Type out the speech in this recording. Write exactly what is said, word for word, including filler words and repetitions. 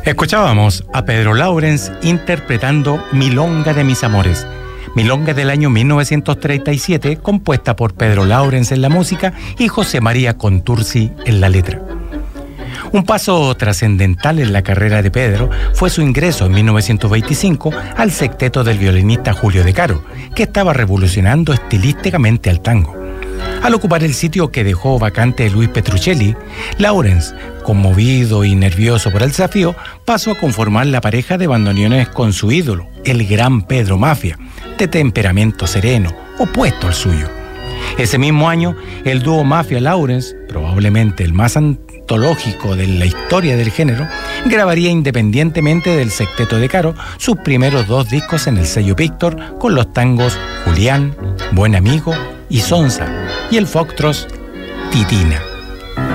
Escuchábamos a Pedro Laurens interpretando Milonga de mis amores. Milonga del año mil novecientos treinta y siete, compuesta por Pedro Laurens en la música y José María Contursi en la letra. Un paso trascendental en la carrera de Pedro fue su ingreso en mil novecientos veinticinco al sexteto del violinista Julio De Caro, que estaba revolucionando estilísticamente al tango. Al ocupar el sitio que dejó vacante Luis Petruccelli, Laurens, conmovido y nervioso por el desafío, pasó a conformar la pareja de bandoneones con su ídolo, el gran Pedro Mafia, de temperamento sereno, opuesto al suyo. Ese mismo año, el dúo Mafia-Laurens, probablemente el más antológico de la historia del género, grabaría independientemente del sexteto De Caro sus primeros dos discos en el sello Víctor, con los tangos Julián, Buen Amigo y Sonsa, y el foxtrot Titina.